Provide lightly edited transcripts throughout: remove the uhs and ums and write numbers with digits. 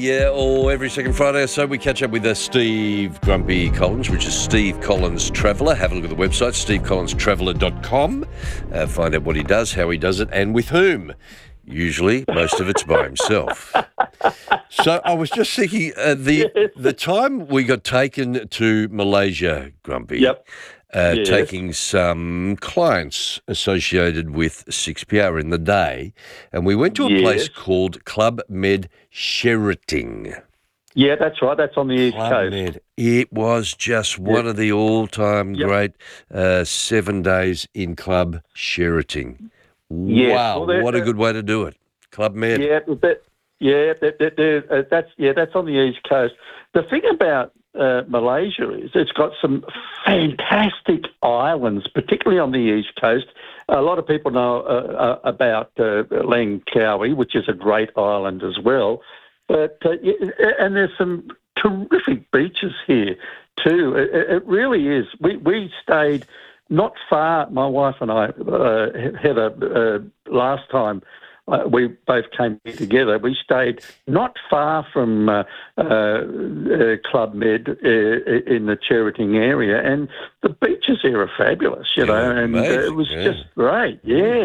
Every second Friday or so we catch up with Steve Grumpy Collins, which is Steve Collins Traveller. Have a look at the website, stevecollinstraveller.com. Find out what he does, how he does it, and with whom. Usually, most of it's by himself. So I was just thinking, the time we got taken to Malaysia, Grumpy, Yep. taking some clients associated with 6PR in the day, and we went to a place called Club Med Sheraton. Yeah, that's right. That's on the East Club Coast. Med. It was just one of the all-time great 7 days in Club Sheraton. Yes. Wow, Well, what a good way to do it. Club Med. That's on the East Coast. The thing about Malaysia is it's got some fantastic islands, particularly on the East Coast. A lot of people know about Langkawi, which is a great island as well. But and there's some terrific beaches here too. It really is. We stayed not far. My wife and I had last time. We both came here together. We stayed not far from Club Med in the Sheraton area, and the beaches here are fabulous, and it was just great,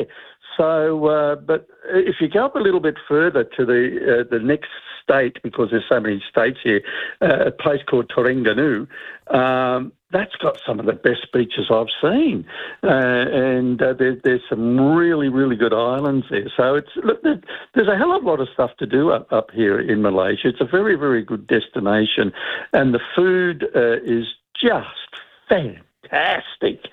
So, but if you go up a little bit further to the next state, because there's so many states here, a place called Terengganu, that's got some of the best beaches I've seen, and there's some really, really good islands there. So there's a hell of a lot of stuff to do up here in Malaysia. It's a very, very good destination, and the food is just fantastic.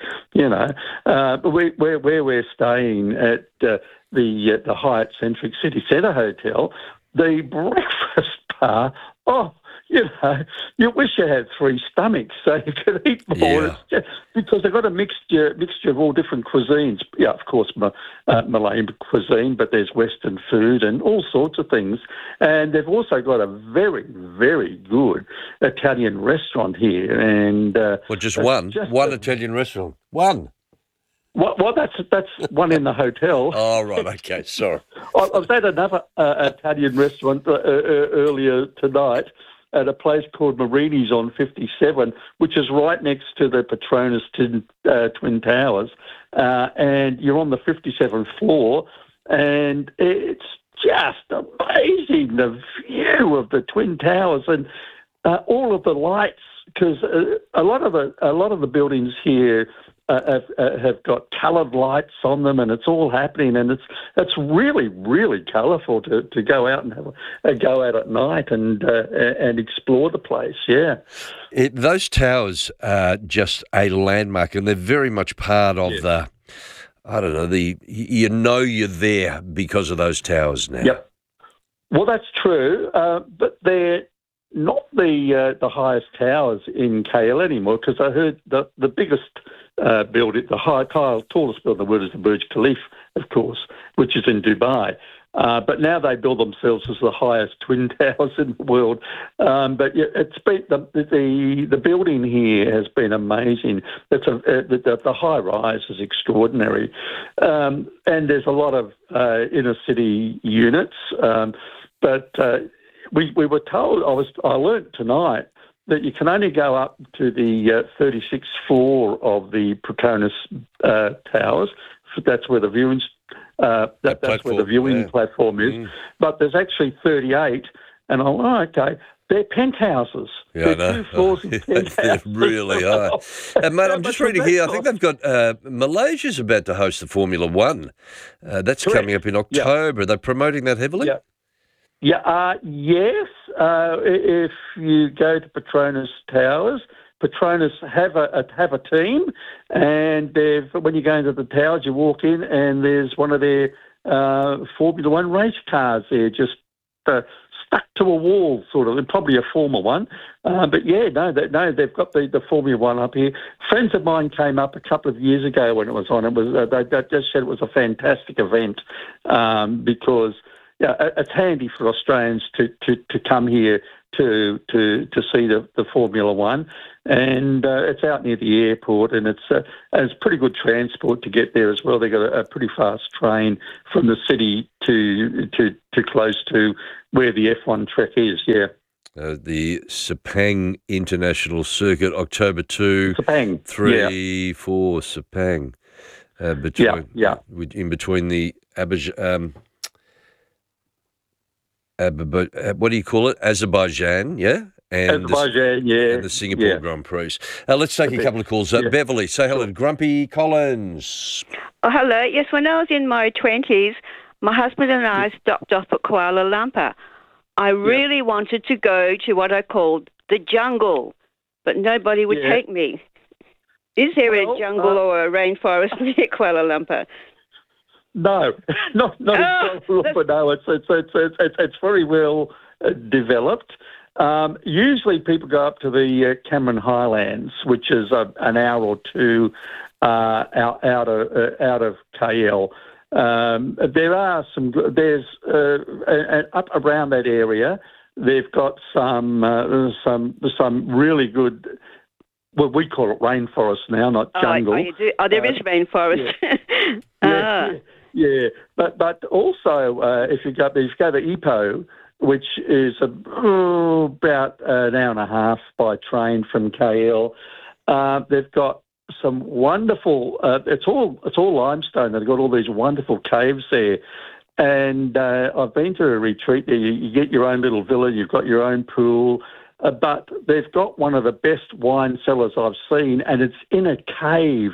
Where we're staying at the Hyatt Centric City Centre Hotel, the breakfast bar. You wish you had 3 stomachs so you could eat more. Yeah. Because they've got a mixture of all different cuisines. Yeah, of course, Malayan cuisine, but there's Western food and all sorts of things. And they've also got a very, very good Italian restaurant here. And just one Italian restaurant. One. Well, that's one in the hotel. Oh, right, okay, sorry. I was at another Italian restaurant earlier tonight at a place called Marini's on 57, which is right next to the Petronas Twin Towers. And you're on the 57th floor, and it's just amazing, the view of the Twin Towers and all of the lights, because a lot of the buildings here have got coloured lights on them, and it's all happening, and it's really, really colourful to go out and have a go out at night and explore the place. Yeah, those towers are just a landmark, and they're very much part of the. I don't know. You're there because of those towers now. Yep. Well, that's true, but they're not the highest towers in KL anymore, because I heard the biggest building, tallest building in the world is the Burj Khalifa, of course, which is in Dubai. But now they build themselves as the highest twin towers in the world. But it's been the building here has been amazing. The high rise is extraordinary, and there's a lot of inner city units. But we were told. I learnt tonight that you can only go up to the 36th floor of the Petronas Towers. That's where the viewing platform is. But there's actually 38, and I'm okay. They're penthouses. Yeah, they're 2 floors of penthouses. They really are. And mate, I'm just reading here. I think they've got Malaysia's about to host the Formula One. That's Correct. coming up in October. Are they promoting that heavily? Yeah. Yes. If you go to Petronas Towers, Petronas have a team, and when you go into the towers, you walk in, and there's one of their Formula One race cars there, just stuck to a wall, sort of, and probably a former one. But they've got the Formula One up here. Friends of mine came up a couple of years ago when it was on. It was they just said it was a fantastic event because. Yeah, it's handy for Australians to come here to see the Formula One, and it's out near the airport, and it's pretty good transport to get there as well. They've got a pretty fast train from the city to close to where the F1 track is. Yeah. The Sepang International Circuit, October 2, Sepang. 3, 4, Sepang. In between the what do you call it? Azerbaijan, yeah? And the Singapore Grand Prix. Let's take a couple of calls. Beverly, say hello to Grumpy Collins. Oh, hello. Yes, when I was in my 20s, my husband and I stopped off at Kuala Lumpur. I really wanted to go to what I called the jungle, but nobody would take me. Is there a jungle or a rainforest near Kuala Lumpur? No, not in Kuala Lumpur. No, it's very well developed. Usually, people go up to the Cameron Highlands, which is an hour or two out of KL. There are there's up around that area. They've got some really good. Well, we call it rainforest now, not jungle. Oh, you do? Oh, there is rainforest. Yeah. But also, if you go to Ipoh, which is about an hour and a half by train from KL, they've got some wonderful. It's all limestone. They've got all these wonderful caves there. And I've been to a retreat there. You get your own little villa. You've got your own pool. But they've got one of the best wine cellars I've seen, and it's in a cave.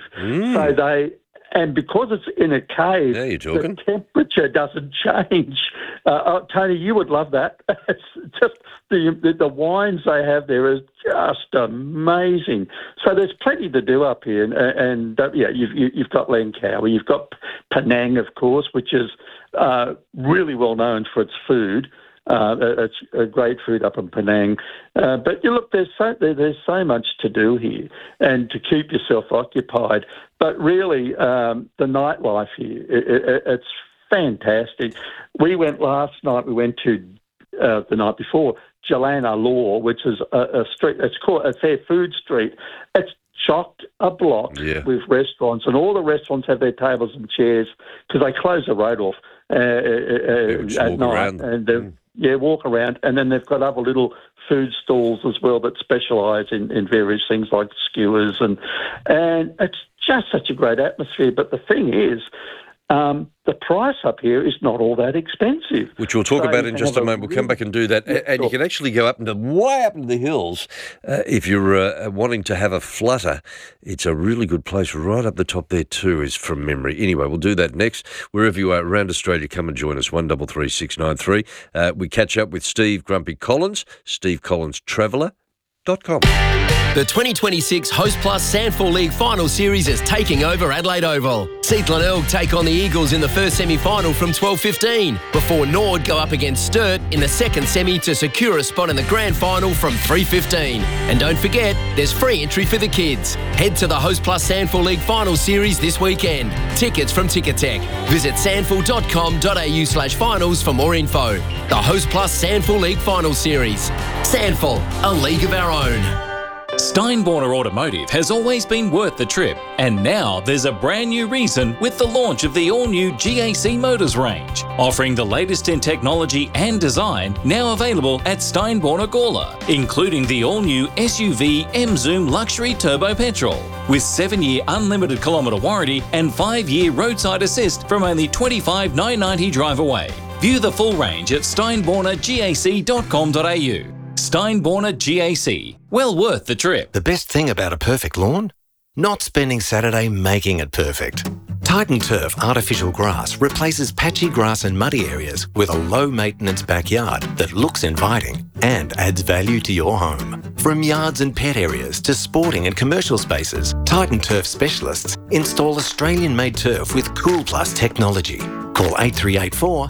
And because it's in a cave, the temperature doesn't change. Tony, you would love that. It's just the wines they have there is just amazing. So there's plenty to do up here, and you've got Langkawi, you've got Penang, of course, which is really well known for its food. It's a great food up in Penang. But you look, there's so much to do here and to keep yourself occupied. But really, the nightlife here, it's fantastic. We went last night, we went to the night before, Jalan Alor, which is a street, it's called a fair food street. It's chocked a block with restaurants, and all the restaurants have their tables and chairs because they close the road off at night. And walk around, and then they've got other little food stalls as well that specialise in various things like skewers, and it's just such a great atmosphere. But the thing is, the price up here is not all that expensive. Which we'll talk about in just a moment. We'll come back and do that. And you can actually go way up into the hills if you're wanting to have a flutter. It's a really good place right up the top there too, is from memory. Anyway, we'll do that next. Wherever you are around Australia, come and join us, 133693. We catch up with Steve Grumpy Collins, SteveCollinsTraveller.com. The 2026 Host Plus Sandful League Final Series is taking over Adelaide Oval. Seath Glenelg take on the Eagles in the first semi-final from 12:15, before Nord go up against Sturt in the second semi to secure a spot in the grand final from 3:15. And don't forget, there's free entry for the kids. Head to the Host Plus Sandful League Final Series this weekend. Tickets from Ticketek. Visit sandful.com.au/finals for more info. The Host Plus Sandful League Final Series. Sandful, a league of our own. Steinborner Automotive has always been worth the trip, and now there's a brand new reason with the launch of the all-new GAC Motors range, offering the latest in technology and design, now available at Steinborner Gawler, including the all-new SUV M-Zoom Luxury Turbo Petrol, with 7-year unlimited kilometre warranty and 5-year roadside assist from only $25,990 drive away. View the full range at steinbornergac.com.au. Steinborner GAC. Well worth the trip. The best thing about a perfect lawn? Not spending Saturday making it perfect. Titan Turf artificial grass replaces patchy grass and muddy areas with a low-maintenance backyard that looks inviting and adds value to your home. From yards and pet areas to sporting and commercial spaces, Titan Turf specialists install Australian-made turf with Cool Plus technology. Call 8384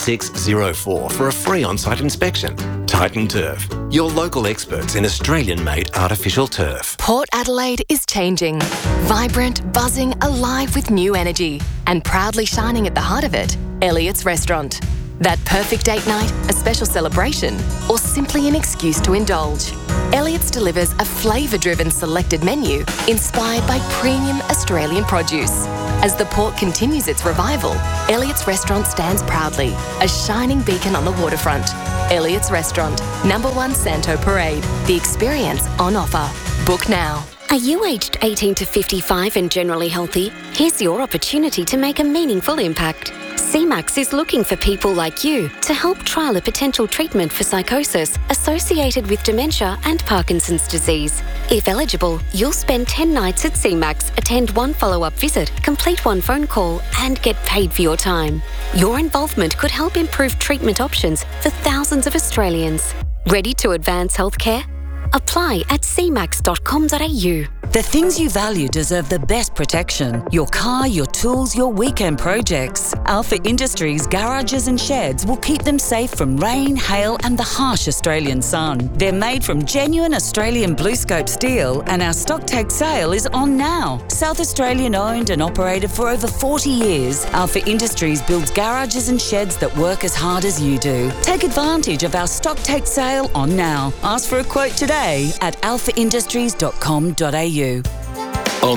8604 for a free on-site inspection. Titan Turf, your local experts in Australian-made artificial turf. Port Adelaide is changing. Vibrant, buzzing, alive with new energy. And proudly shining at the heart of it, Elliott's Restaurant. That perfect date night, a special celebration, or simply an excuse to indulge. Elliott's delivers a flavour-driven selected menu inspired by premium Australian produce. As the port continues its revival, Elliott's Restaurant stands proudly, a shining beacon on the waterfront. Elliott's Restaurant, number 1 Santo Parade. The experience on offer. Book now. Are you aged 18 to 55 and generally healthy? Here's your opportunity to make a meaningful impact. CMAX is looking for people like you to help trial a potential treatment for psychosis associated with dementia and Parkinson's disease. If eligible, you'll spend 10 nights at CMAX, attend 1 follow-up visit, complete 1 phone call, and get paid for your time. Your involvement could help improve treatment options for thousands of Australians. Ready to advance healthcare? Apply at cmax.com.au. The things you value deserve the best protection. Your car, your tools, your weekend projects. Alpha Industries garages and sheds will keep them safe from rain, hail and the harsh Australian sun. They're made from genuine Australian BlueScope steel and our stock take sale is on now. South Australian owned and operated for over 40 years, Alpha Industries builds garages and sheds that work as hard as you do. Take advantage of our stock take sale on now. Ask for a quote today at alphaindustries.com.au. On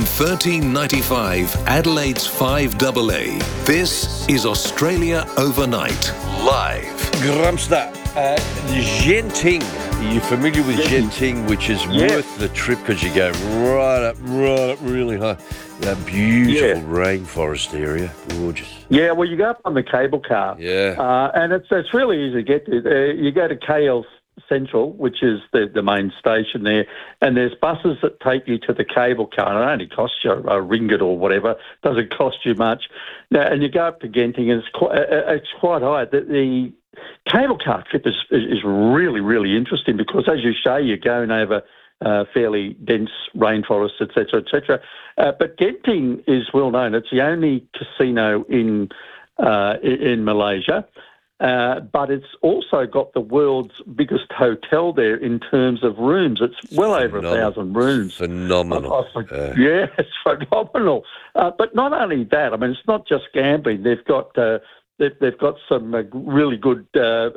1395 Adelaide's 5AA, this is Australia Overnight, live. Grumster, Genting. Are you familiar with Genting, which is worth the trip because you go right up really high. That beautiful rainforest area, gorgeous. Yeah, well, you go up on the cable car. Yeah. And it's really easy to get to. You go to KL Central, which is the main station there, and there's buses that take you to the cable car. It only costs you a ringgit or whatever. Doesn't cost you much. Now, and you go up to Genting, and it's quite high. The cable car trip is really, really interesting because, as you say, you're going over fairly dense rainforests, etc., etc. But Genting is well known. It's the only casino in Malaysia. But it's also got the world's biggest hotel there in terms of rooms. It's well over 1,000 rooms. Phenomenal. Yeah, it's phenomenal. But not only that, I mean, it's not just gambling. They've got some really good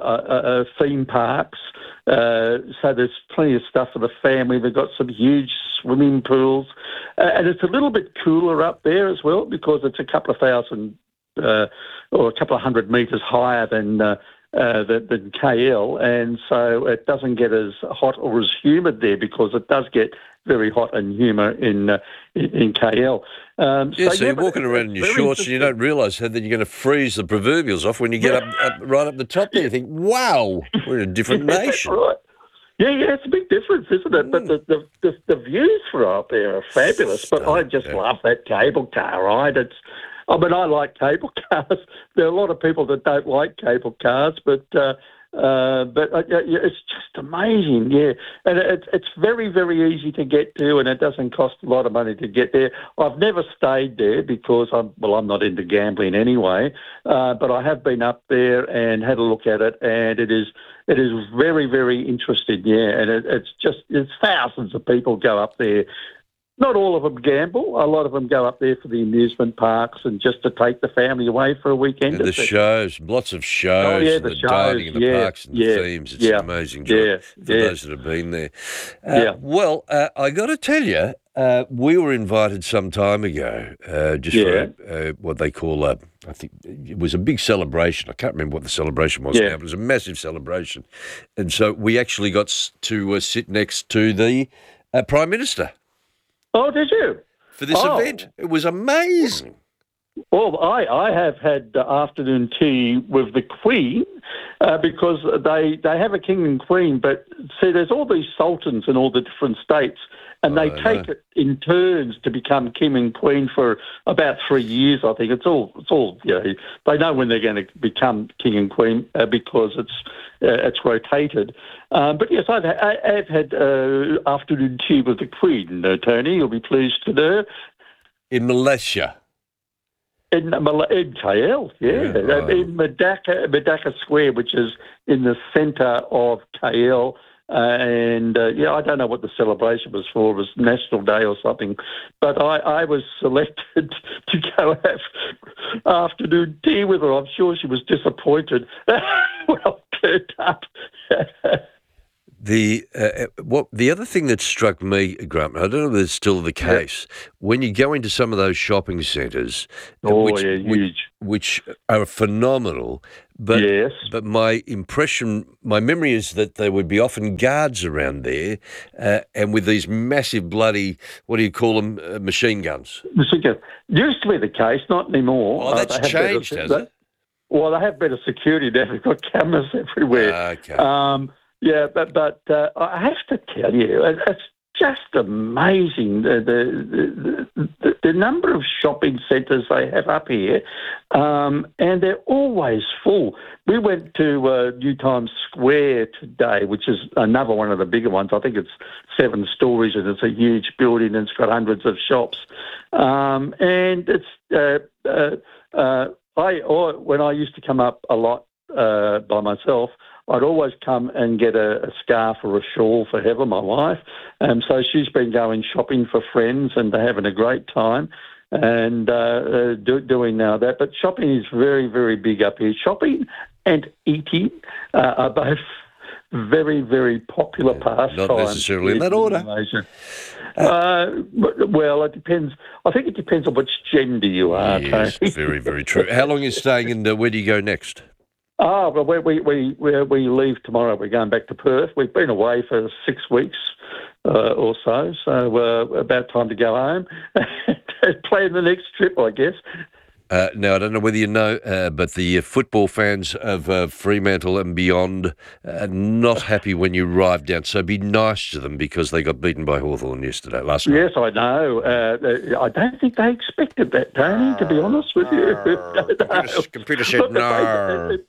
theme parks. So there's plenty of stuff for the family. They've got some huge swimming pools. And it's a little bit cooler up there as well because it's a couple of thousand or a couple of 100 metres higher than KL, and so it doesn't get as hot or as humid there because it does get very hot and humid in KL. So you're walking around in your shorts and you don't realise that you're going to freeze the proverbials off when you get up right up the top there. You think, wow, we're in a different nation. Right. Yeah, it's a big difference, isn't it? But the views for up there are fabulous. But I just love that cable car ride. I like cable cars. There are a lot of people that don't like cable cars, but it's just amazing, yeah. And it's very, very easy to get to, and it doesn't cost a lot of money to get there. I've never stayed there because I'm not into gambling anyway, but I have been up there and had a look at it, and it is very, very interesting, yeah. And it's thousands of people go up there. Not all of them gamble. A lot of them go up there for the amusement parks and just to take the family away for a weekend. And the shows, lots of shows. Oh, yeah, the shows, dining in the parks and the themes. It's an amazing job for those that have been there. Well, I got to tell you, we were invited some time ago for what they call I think it was a big celebration. I can't remember what the celebration was now, but it was a massive celebration. And so we actually got to sit next to the Prime Minister. Oh, did you? For this event. It was amazing. Well, I have had afternoon tea with the Queen because they have a king and queen, but see, there's all these sultans in all the different states, and they take it in turns to become king and queen for about 3 years, I think. It's all they know when they're going to become king and queen because it's rotated. But yes, I've had afternoon tea with the Queen, Tony. You'll be pleased to know. In Malaysia. In KL, in Medaka Square, which is in the centre of KL. I don't know what the celebration was for. It was National Day or something. But I was selected to go have afternoon tea with her. I'm sure she was disappointed when I turned up. The other thing that struck me, Grant, I don't know if it's still the case, when you go into some of those shopping centres, which are phenomenal, but my memory is that there would be often guards around there, and with these massive bloody, what do you call them, machine guns? Machine guns. Used to be the case, not anymore. Oh, that's changed, has it? Well, they have better security now. They've got cameras everywhere. Okay. But I have to tell you, it's just amazing the number of shopping centres they have up here, and they're always full. We went to New Times Square today, which is another one of the bigger ones. I think it's 7 stories and it's a huge building and it's got hundreds of shops. And it's when I used to come up a lot by myself, I'd always come and get a scarf or a shawl for Heather, my wife. So she's been going shopping for friends and they're having a great time and doing that. But shopping is very, very big up here. Shopping and eating are both very, very popular pastimes. Not necessarily in that order. Well, it depends. I think it depends on which gender you are. Yes, very, very true. How long are you staying and where do you go next? Oh, well, we leave tomorrow. We're going back to Perth. We've been away for 6 weeks or so about time to go home and plan the next trip, I guess. Now, I don't know whether you know, but the football fans of Fremantle and beyond are not happy when you arrive down. So be nice to them because they got beaten by Hawthorn last night. Yes, I know. I don't think they expected that, Tony, to be honest with you. Computer said no.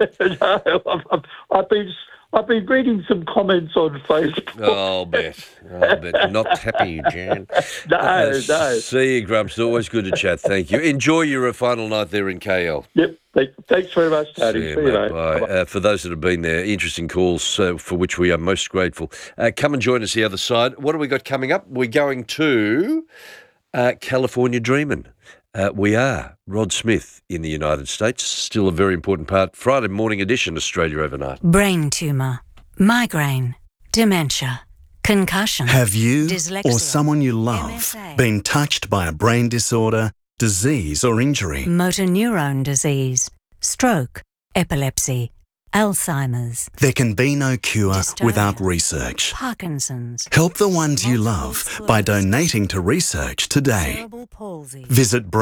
No, I've been reading some comments on Facebook. Oh, I'll bet. Not happy, Jan. No. See you, Grumps. Always good to chat. Thank you. Enjoy your final night there in KL. Yep. Thanks very much, Tony. See you, mate. Bye. For those that have been there, interesting calls for which we are most grateful. Come and join us the other side. What have we got coming up? We're going to California Dreamin'. We are Rod Smith in the United States. Still a very important part. Friday morning edition, Australia Overnight. Brain tumour, migraine, dementia, concussion. Have you dyslexia, or someone you love MSA, been touched by a brain disorder, disease or injury? motor neurone disease, stroke, epilepsy, Alzheimer's. There can be no cure Dystonia, without research. Parkinson's. Help the ones you love by donating to research today. Cerebral palsy. Visit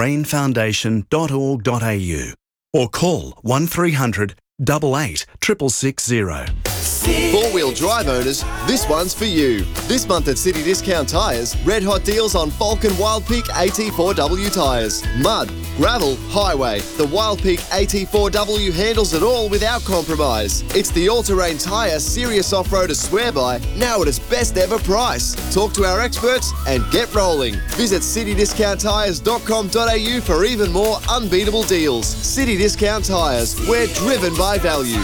brainfoundation.org.au or call 1300 88 660. Four-wheel drive owners, this one's for you. This month at City Discount Tyres, red hot deals on Falcon Wildpeak AT4W tyres. Mud, gravel, highway. The Wildpeak AT4W handles it all without compromise. It's the all-terrain tyre serious off-roaders swear by, now at its best ever price. Talk to our experts and get rolling. Visit citydiscounttyres.com.au for even more unbeatable deals. City Discount Tyres, we're driven by value.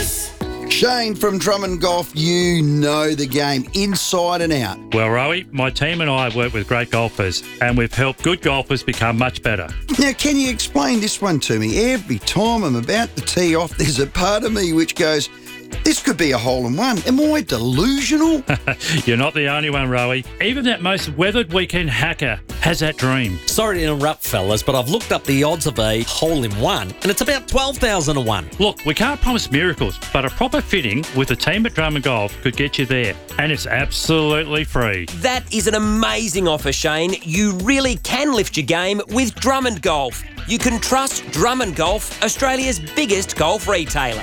Shane from Drummond Golf, you know the game inside and out. Well, Rowie, my team and I have worked with great golfers and we've helped good golfers become much better. Now, can you explain this one to me? Every time I'm about to tee off, there's a part of me which goes, this could be a hole-in-one. Am I delusional? You're not the only one, Rowie. Even that most weathered weekend hacker has that dream. Sorry to interrupt, fellas, but I've looked up the odds of a hole-in-one, and it's about 12,000 to 1. Look, we can't promise miracles, but a proper fitting with the team at Drummond Golf could get you there, and it's absolutely free. That is an amazing offer, Shane. You really can lift your game with Drummond Golf. You can trust Drummond Golf, Australia's biggest golf retailer.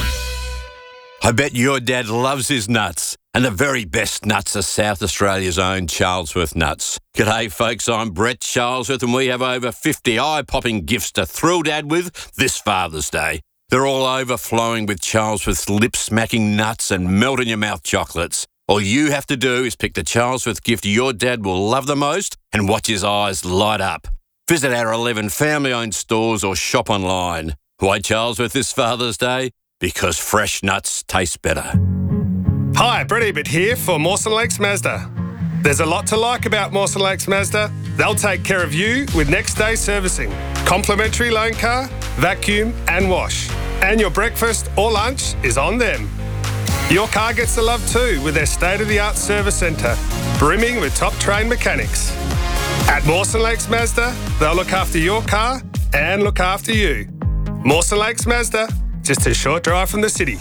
I bet your dad loves his nuts. And the very best nuts are South Australia's own Charlesworth nuts. G'day folks, I'm Brett Charlesworth and we have over 50 eye-popping gifts to thrill Dad with this Father's Day. They're all overflowing with Charlesworth's lip-smacking nuts and melt-in-your-mouth chocolates. All you have to do is pick the Charlesworth gift your dad will love the most and watch his eyes light up. Visit our 11 family-owned stores or shop online. Why Charlesworth this Father's Day? Because fresh nuts taste better. Hi, Brett Ebert here for Mawson Lakes Mazda. There's a lot to like about Mawson Lakes Mazda. They'll take care of you with next day servicing, complimentary loan car, vacuum and wash. And your breakfast or lunch is on them. Your car gets the love too with their state-of-the-art service centre, brimming with top-trained mechanics. At Mawson Lakes Mazda, they'll look after your car and look after you. Mawson Lakes Mazda, just a short drive from the city.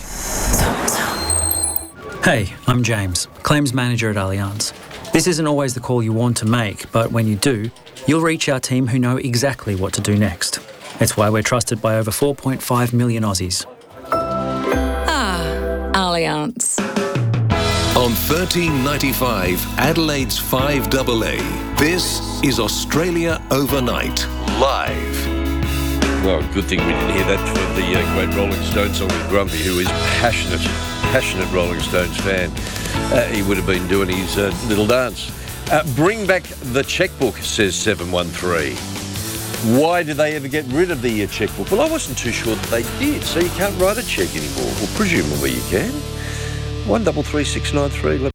Hey, I'm James, Claims Manager at Allianz. This isn't always the call you want to make, but when you do, you'll reach our team who know exactly what to do next. It's why we're trusted by over 4.5 million Aussies. Allianz. On 1395 Adelaide's 5AA, this is Australia Overnight, live. Well, good thing we didn't hear that for the great Rolling Stones song with Grumpy, who is passionate Rolling Stones fan. He would have been doing his little dance. Bring back the checkbook, says 713. Why did they ever get rid of the checkbook? Well, I wasn't too sure that they did, so you can't write a cheque anymore. Well, presumably you can. 133693.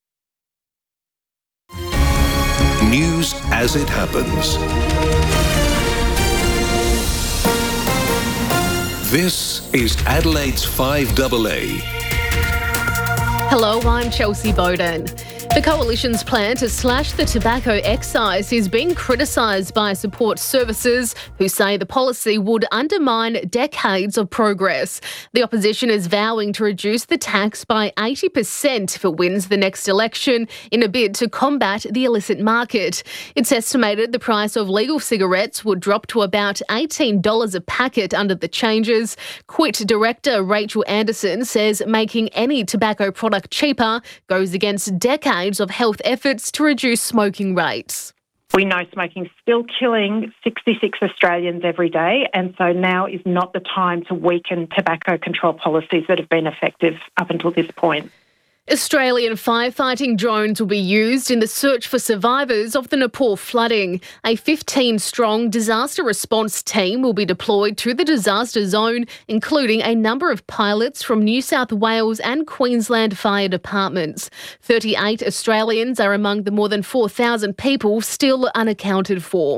News as it happens. This is Adelaide's 5AA. Hello, I'm Chelsea Bowden. The Coalition's plan to slash the tobacco excise is being criticised by support services who say the policy would undermine decades of progress. The opposition is vowing to reduce the tax by 80% if it wins the next election in a bid to combat the illicit market. It's estimated the price of legal cigarettes would drop to about $18 a packet under the changes. Quit director Rachel Anderson says making any tobacco product cheaper goes against decades of health efforts to reduce smoking rates. We know smoking is still killing 66 Australians every day, and so now is not the time to weaken tobacco control policies that have been effective up until this point. Australian firefighting drones will be used in the search for survivors of the Nepal flooding. A 15-strong disaster response team will be deployed to the disaster zone, including a number of pilots from New South Wales and Queensland fire departments. 38 Australians are among the more than 4,000 people still unaccounted for.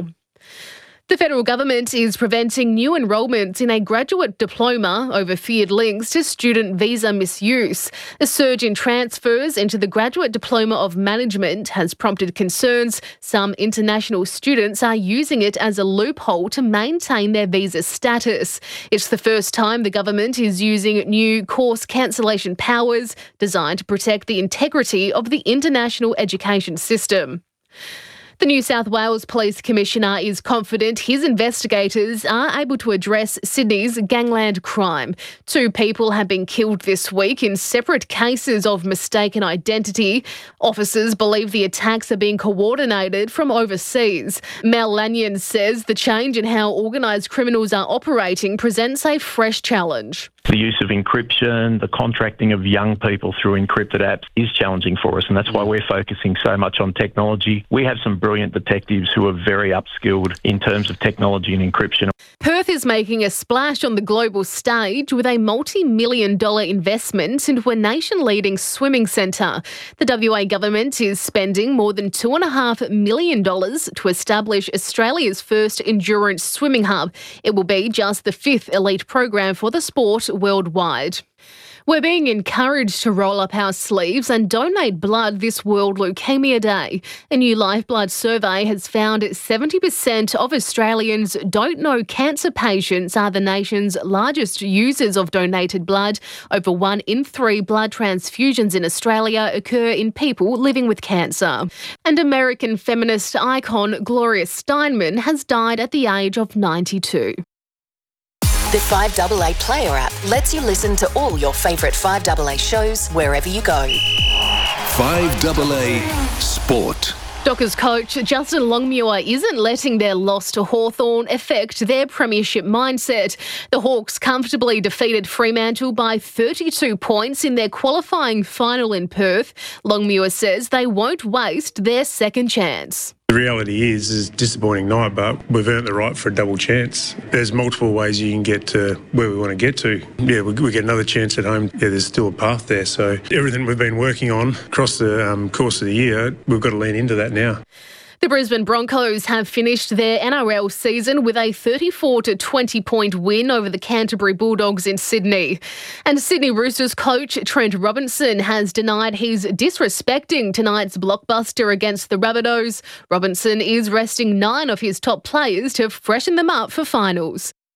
The federal government is preventing new enrolments in a graduate diploma over feared links to student visa misuse. A surge in transfers into the graduate diploma of management has prompted concerns some international students are using it as a loophole to maintain their visa status. It's the first time the government is using new course cancellation powers designed to protect the integrity of the international education system. The New South Wales Police Commissioner is confident his investigators are able to address Sydney's gangland crime. 2 people have been killed this week in separate cases of mistaken identity. Officers believe the attacks are being coordinated from overseas. Mel Lanyon says the change in how organised criminals are operating presents a fresh challenge. The use of encryption, the contracting of young people through encrypted apps is challenging for us, and that's why we're focusing so much on technology. We have some brilliant detectives who are very upskilled in terms of technology and encryption. Perth is making a splash on the global stage with a multi-million-dollar investment into a nation-leading swimming centre. The WA government is spending more than $2.5 million to establish Australia's first endurance swimming hub. It will be just the 5th elite program for the sport worldwide. We're being encouraged to roll up our sleeves and donate blood this World Leukaemia Day. A new Lifeblood survey has found 70% of Australians don't know cancer patients are the nation's largest users of donated blood. Over 1 in 3 blood transfusions in Australia occur in people living with cancer. And American feminist icon Gloria Steinem has died at the age of 92. The 5AA Player app lets you listen to all your favourite 5AA shows wherever you go. 5AA Sport. Dockers coach Justin Longmuir isn't letting their loss to Hawthorn affect their premiership mindset. The Hawks comfortably defeated Fremantle by 32 points in their qualifying final in Perth. Longmuir says they won't waste their second chance. The reality is it's a disappointing night, but we've earned the right for a double chance. There's multiple ways you can get to where we want to get to. Yeah, we get another chance at home. Yeah, there's still a path there. So everything we've been working on across the course of the year, we've got to lean into that now. The Brisbane Broncos have finished their NRL season with a 34-20 point win over the Canterbury Bulldogs in Sydney. And Sydney Roosters coach Trent Robinson has denied he's disrespecting tonight's blockbuster against the Rabbitohs. Robinson is resting 9 of his top players to freshen them up for finals.